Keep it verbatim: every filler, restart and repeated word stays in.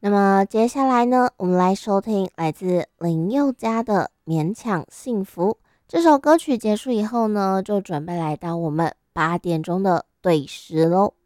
那么接下来呢，我们来收听来自林宥嘉的《勉强幸福》。这首歌曲结束以后呢，就准备来到我们八点钟的对时喽。